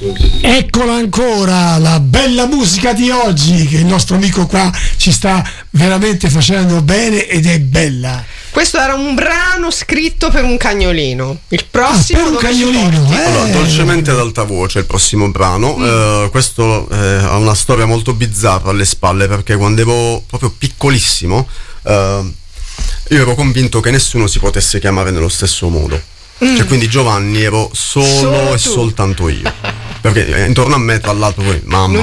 Eccola ancora, la bella musica di oggi che il nostro amico qua ci sta veramente facendo bene ed è bella. Questo era un brano scritto per un cagnolino. Il prossimo per un cagnolino, Allora, Dolcemente ad alta voce, il prossimo brano. Questo ha una storia molto bizzarra alle spalle, perché quando ero proprio piccolissimo io ero convinto che nessuno si potesse chiamare nello stesso modo. Cioè, quindi Giovanni ero solo e soltanto io, perché intorno a me tra l'altro poi mamma,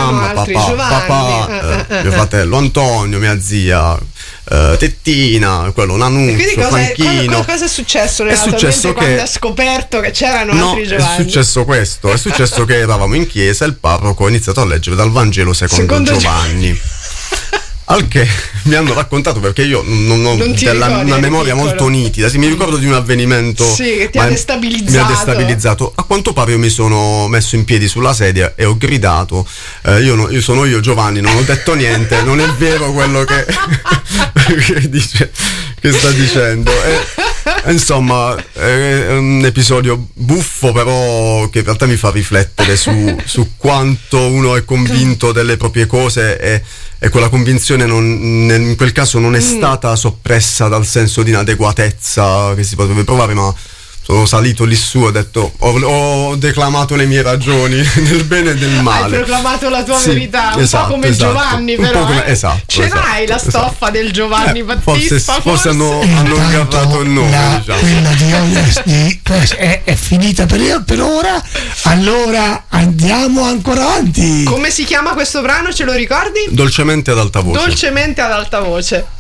papà, mio fratello Antonio, mia zia Tettina, quello Nanuccio, Franchino. Cosa è successo nella tua mente quando hai scoperto che c'erano altri Giovanni? È successo che eravamo in chiesa e il parroco ha iniziato a leggere dal Vangelo secondo Giovanni. Al che mi hanno raccontato, perché io non ho una memoria molto nitida, mi ricordo di un avvenimento che ti ha destabilizzato. Mi ha destabilizzato. A quanto pare io mi sono messo in piedi sulla sedia e ho gridato: io sono io Giovanni, non ho detto niente, non è vero quello che dice, che sta dicendo. Insomma, è un episodio buffo, però che in realtà mi fa riflettere su quanto uno è convinto delle proprie cose e quella convinzione in quel caso non è stata soppressa dal senso di inadeguatezza che si potrebbe provare, ma sono salito lì su, ho detto, ho declamato le mie ragioni nel bene e nel male. Hai proclamato la tua verità, un po' come Giovanni, però. Ce l'hai la stoffa del Giovanni Battista? Forse hanno ingarrato il nome, diciamo. Quella di è finita per ora, allora andiamo ancora avanti. Come si chiama questo brano, ce lo ricordi? Dolcemente ad alta voce. Dolcemente ad alta voce.